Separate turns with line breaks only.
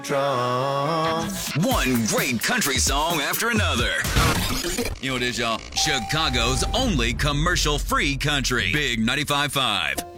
One great country song after another. You know what it is, y'all? Chicago's only commercial-free country. Big 95.5.